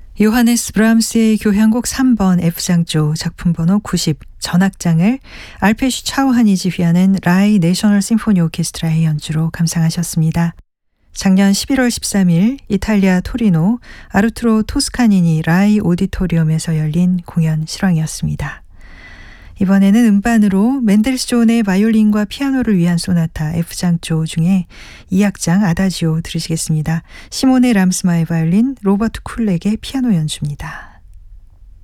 요하네스 브람스의 교향곡 3번 F장조 작품 번호 90 전악장을 알페슈 차우한이 지휘하는 라이 내셔널 심포니 오케스트라의 연주로 감상하셨습니다. 작년 11월 13일 이탈리아 토리노 아르투로 토스카니니 라이 오디토리움에서 열린 공연 실황이었습니다. 이번에는 음반으로 멘델스존의 바이올린과 피아노를 위한 소나타 F장조 중에 2악장 아다지오 들으시겠습니다. 시모네 람스마의 바이올린, 로버트 쿨렉의 피아노 연주입니다.